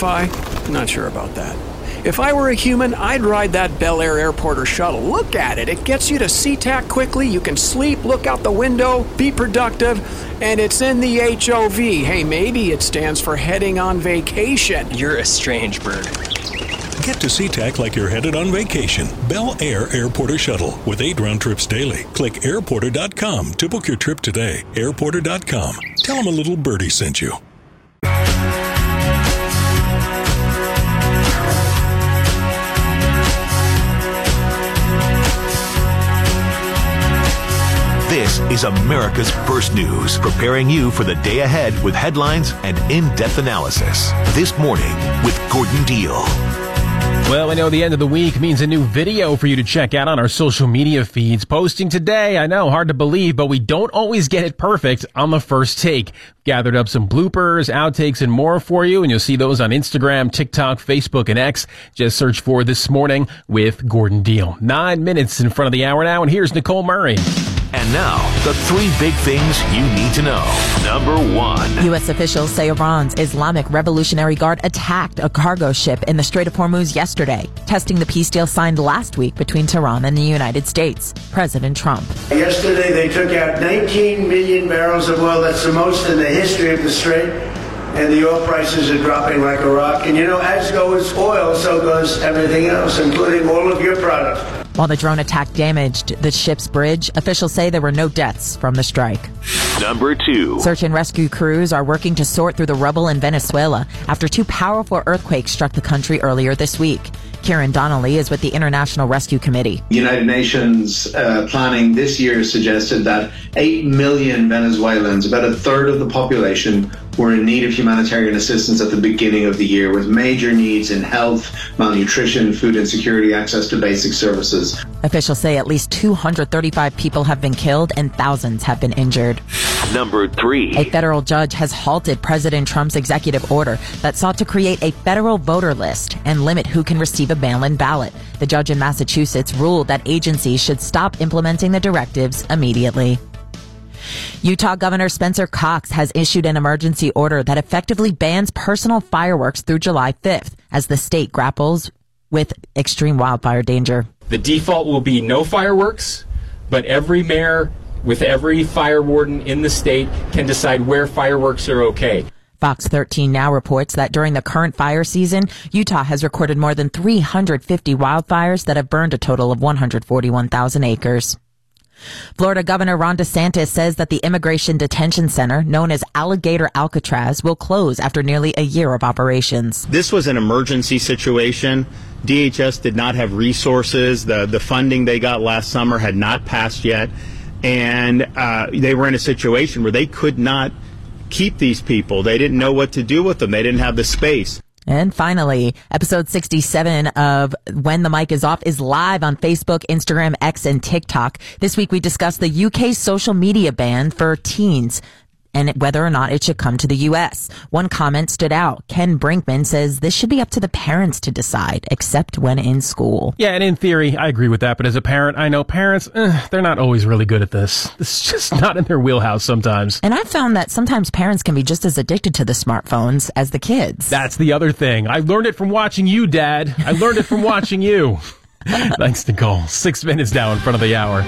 Not sure about that. If I were a human, I'd ride that Bel Air airport or shuttle. Look at it. It gets you to SeaTac quickly. You can sleep, look out the window, be productive, and it's in the HOV. Hey, maybe it stands for heading on vacation. You're a strange bird. Get to SeaTac like you're headed on vacation. Bel Air Airport or Shuttle with 8 round trips daily. Click airporter.com to book your trip today. Airporter.com. Tell them a little birdie sent you. This is America's First News, preparing you for the day ahead with headlines and in-depth analysis. This morning with Gordon Deal. Well, we know the end of the week means a new video for you to check out on our social media feeds. Posting today, I know, hard to believe, but we don't always get it perfect on the first take. Gathered up some bloopers, outtakes, and more for you, and you'll see those on Instagram, TikTok, Facebook, and X. Just search for This Morning with Gordon Deal. 9 minutes in front of the hour now, and here's Nicole Murray. And now, the 3 big things you need to know. Number 1. U.S. officials say Iran's Islamic Revolutionary Guard attacked a cargo ship in the Strait of Hormuz yesterday, testing the peace deal signed last week between Tehran and the United States. President Trump. Yesterday, they took out 19 million barrels of oil. That's the most in the history of the Strait. And the oil prices are dropping like a rock. And, as goes oil, so goes everything else, including all of your products. While the drone attack damaged the ship's bridge, officials say there were no deaths from the strike. Number 2. Search and rescue crews are working to sort through the rubble in Venezuela after 2 powerful earthquakes struck the country earlier this week. Kieran Donnelly is with the International Rescue Committee. The United Nations planning this year suggested that 8 million Venezuelans, about a third of the population, were in need of humanitarian assistance at the beginning of the year, with major needs in health, malnutrition, food insecurity, access to basic services. Officials say at least 235 people have been killed and thousands have been injured. Number 3. A federal judge has halted President Trump's executive order that sought to create a federal voter list and limit who can receive a mail-in ballot. The judge in Massachusetts ruled that agencies should stop implementing the directives immediately. Utah Governor Spencer Cox has issued an emergency order that effectively bans personal fireworks through July 5th as the state grapples with extreme wildfire danger. The default will be no fireworks, but every mayor with every fire warden in the state can decide where fireworks are okay. Fox 13 now reports that during the current fire season, Utah has recorded more than 350 wildfires that have burned a total of 141,000 acres. Florida Governor Ron DeSantis says that the immigration detention center known as Alligator Alcatraz will close after nearly a year of operations. This was an emergency situation. DHS did not have resources. The funding they got last summer had not passed yet. And they were in a situation where they could not keep these people. They didn't know what to do with them. They didn't have the space. And finally, episode 67 of When the Mic is Off is live on Facebook, Instagram, X, and TikTok. This week we discussed the UK social media ban for teens and whether or not it should come to the U.S. One comment stood out. Ken Brinkman says this should be up to the parents to decide, except when in school. Yeah, and in theory, I agree with that. But as a parent, I know parents, they're not always really good at this. This is just not in their wheelhouse sometimes. And I've found that sometimes parents can be just as addicted to the smartphones as the kids. That's the other thing. I learned it from watching you, Dad. I learned it from watching you. Thanks, Nicole. 6 minutes now in front of the hour.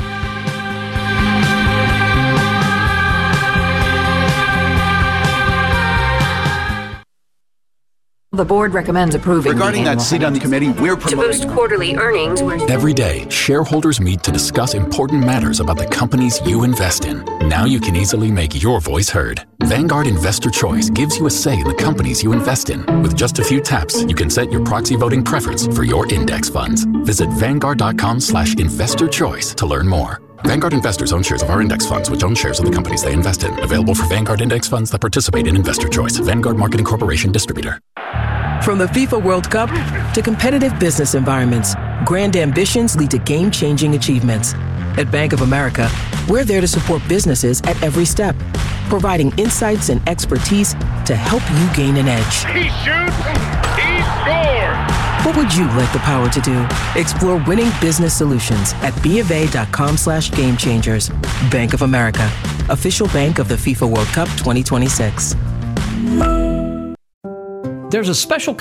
The board recommends approving. Regarding that seat on the committee, we're promoting to boost quarterly earnings. Every day, shareholders meet to discuss important matters about the companies you invest in. Now you can easily make your voice heard. Vanguard Investor Choice gives you a say in the companies you invest in. With just a few taps, you can set your proxy voting preference for your index funds. Visit Vanguard.com/investorchoice to learn more. Vanguard investors own shares of our index funds, which own shares of the companies they invest in. Available for Vanguard index funds that participate in Investor Choice. Vanguard Marketing Corporation Distributor. From the FIFA World Cup to competitive business environments, grand ambitions lead to game-changing achievements. At Bank of America, we're there to support businesses at every step, providing insights and expertise to help you gain an edge. He shoots, he scores! What would you like the power to do? Explore winning business solutions at BofA.com/gamechangers. Bank of America, official bank of the FIFA World Cup 2026. There's a special